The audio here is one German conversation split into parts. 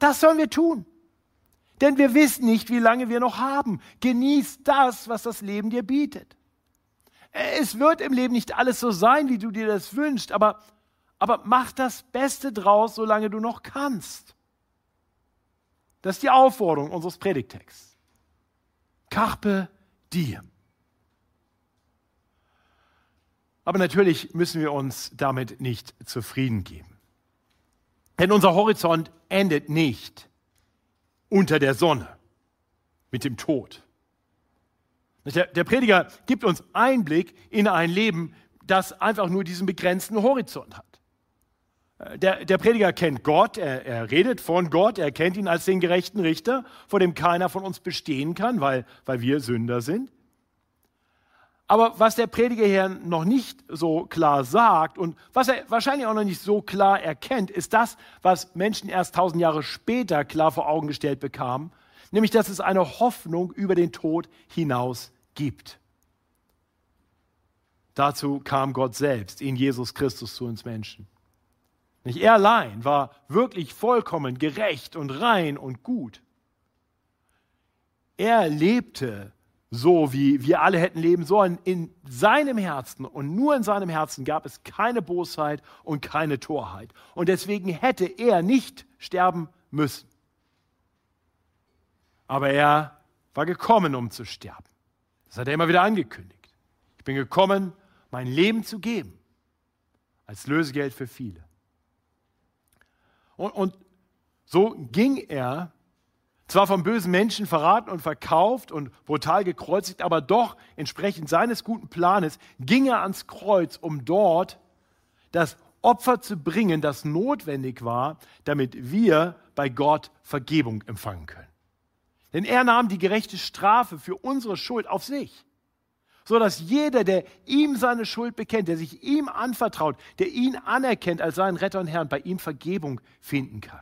Das sollen wir tun. Denn wir wissen nicht, wie lange wir noch haben. Genieß das, was das Leben dir bietet. Es wird im Leben nicht alles so sein, wie du dir das wünschst, aber mach das Beste draus, solange du noch kannst. Das ist die Aufforderung unseres Predigtexts. Carpe diem. Aber natürlich müssen wir uns damit nicht zufrieden geben. Denn unser Horizont endet nicht unter der Sonne mit dem Tod. Der Prediger gibt uns Einblick in ein Leben, das einfach nur diesen begrenzten Horizont hat. Der Prediger kennt Gott, er redet von Gott, er kennt ihn als den gerechten Richter, vor dem keiner von uns bestehen kann, weil wir Sünder sind. Aber was der Prediger hier noch nicht so klar sagt und was er wahrscheinlich auch noch nicht so klar erkennt, ist das, was Menschen erst 1000 Jahre später klar vor Augen gestellt bekamen, nämlich, dass es eine Hoffnung über den Tod hinaus gibt. Dazu kam Gott selbst in Jesus Christus zu uns Menschen. Nicht er allein war wirklich vollkommen gerecht und rein und gut. Er lebte so, wie wir alle hätten leben sollen, in seinem Herzen. Und nur in seinem Herzen gab es keine Bosheit und keine Torheit. Und deswegen hätte er nicht sterben müssen. Aber er war gekommen, um zu sterben. Das hat er immer wieder angekündigt. Ich bin gekommen, mein Leben zu geben, als Lösegeld für viele. Und so ging er, zwar von bösen Menschen verraten und verkauft und brutal gekreuzigt, aber doch entsprechend seines guten Planes ging er ans Kreuz, um dort das Opfer zu bringen, das notwendig war, damit wir bei Gott Vergebung empfangen können. Denn er nahm die gerechte Strafe für unsere Schuld auf sich, sodass jeder, der ihm seine Schuld bekennt, der sich ihm anvertraut, der ihn anerkennt als seinen Retter und Herrn, bei ihm Vergebung finden kann.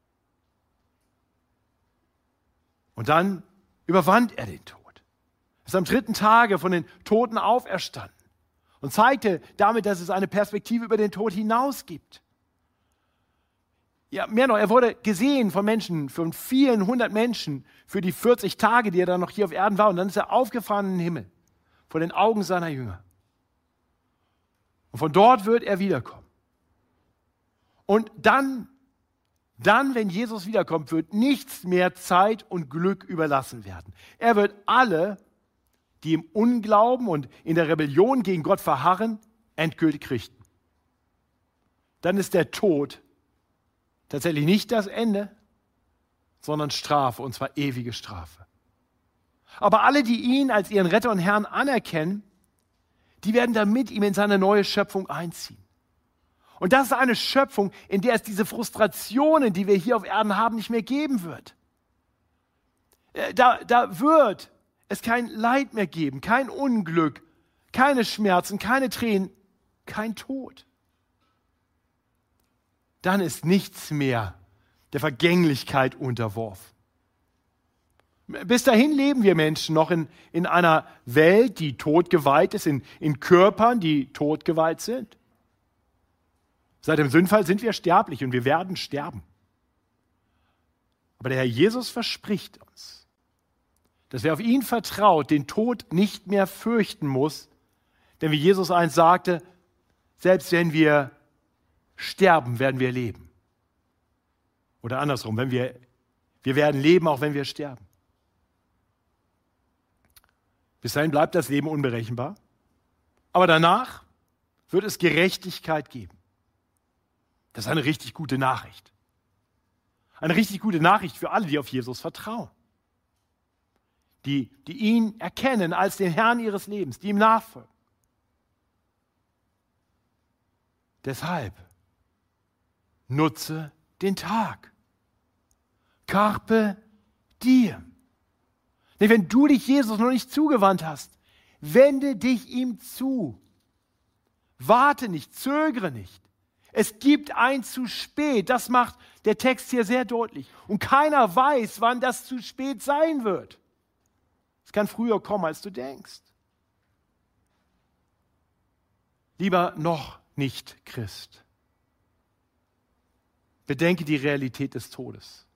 Und dann überwand er den Tod. Er ist am 3. Tage von den Toten auferstanden und zeigte damit, dass es eine Perspektive über den Tod hinaus gibt. Ja, mehr noch, er wurde gesehen von Menschen, von vielen 100 Menschen für die 40 Tage, die er dann noch hier auf Erden war. Und dann ist er aufgefahren in den Himmel, vor den Augen seiner Jünger. Und von dort wird er wiederkommen. Und dann, wenn Jesus wiederkommt, wird nichts mehr Zeit und Glück überlassen werden. Er wird alle, die im Unglauben und in der Rebellion gegen Gott verharren, endgültig richten. Dann ist der Tod tatsächlich nicht das Ende, sondern Strafe, und zwar ewige Strafe. Aber alle, die ihn als ihren Retter und Herrn anerkennen, die werden dann mit ihm in seine neue Schöpfung einziehen. Und das ist eine Schöpfung, in der es diese Frustrationen, die wir hier auf Erden haben, nicht mehr geben wird. Da wird es kein Leid mehr geben, kein Unglück, keine Schmerzen, keine Tränen, kein Tod. Dann ist nichts mehr der Vergänglichkeit unterworfen. Bis dahin leben wir Menschen noch in einer Welt, die todgeweiht ist, in Körpern, die todgeweiht sind. Seit dem Sündfall sind wir sterblich und wir werden sterben. Aber der Herr Jesus verspricht uns, dass wer auf ihn vertraut, den Tod nicht mehr fürchten muss. Denn wie Jesus einst sagte, selbst wenn wir sterben, werden wir leben. Oder andersrum, wir werden leben, auch wenn wir sterben. Bis dahin bleibt das Leben unberechenbar. Aber danach wird es Gerechtigkeit geben. Das ist eine richtig gute Nachricht. Eine richtig gute Nachricht für alle, die auf Jesus vertrauen. Die ihn erkennen als den Herrn ihres Lebens, die ihm nachfolgen. Deshalb nutze den Tag. Carpe diem. Denn wenn du dich Jesus noch nicht zugewandt hast, wende dich ihm zu. Warte nicht, zögere nicht. Es gibt ein zu spät. Das macht der Text hier sehr deutlich. Und keiner weiß, wann das zu spät sein wird. Es kann früher kommen, als du denkst. Lieber noch nicht Christ. Bedenke die Realität des Todes.